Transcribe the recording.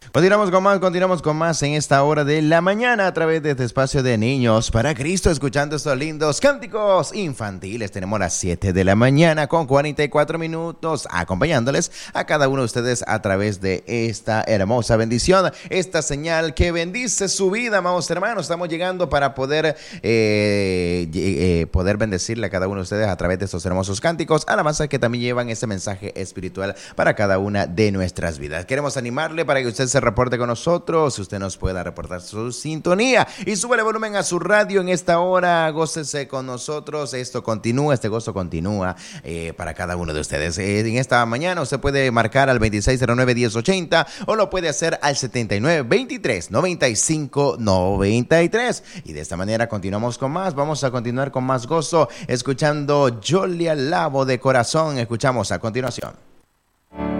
Continuamos con más en esta hora de la mañana a través de este espacio de Niños para Cristo, escuchando estos lindos cánticos infantiles. Tenemos las 7 de la mañana con 44 minutos, acompañándoles a cada uno de ustedes a través de esta hermosa bendición, esta señal que bendice su vida, amados hermanos. Estamos llegando para poder bendecirle a cada uno de ustedes a través de estos hermosos cánticos, alabanzas que también llevan ese mensaje espiritual para cada una de nuestras vidas. Queremos animarle para que usted se reporte con nosotros, usted nos pueda reportar su sintonía y sube el volumen a su radio en esta hora. Gócese con nosotros, este gozo continúa para cada uno de ustedes. En esta mañana usted puede marcar al 2609-1080 o lo puede hacer al 7923-9593. Y de esta manera continuamos con más. Vamos a continuar con más gozo escuchando Yo le alabo de corazón. Escuchamos a continuación.